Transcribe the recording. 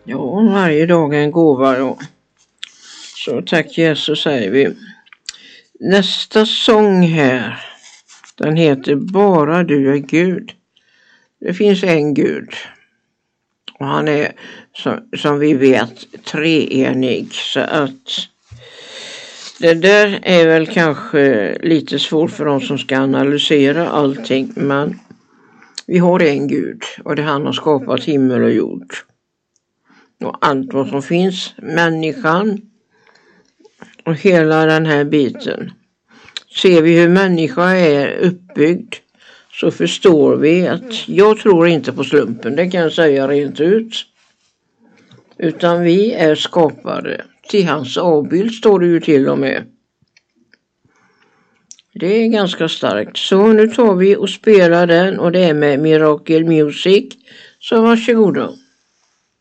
Ja, varje dag är en gåva då. Så tack Jesus säger vi. Nästa sång här, den heter Bara du är Gud. Det finns en Gud. Och han är som vi vet treenig. Så att det där är väl kanske lite svårt för de som ska analysera allting. Men vi har en Gud och det är han har skapat himmel och jord. Och allt vad som finns, människan och hela den här biten. Ser vi hur människan är uppbyggd så förstår vi att jag tror inte på slumpen, det kan jag säga rent ut. Utan vi är skapade. Till hans avbild står det ju till och med. Det är ganska starkt. Så nu tar vi och spelar den och det är med Miracle Music. Så varsågoda.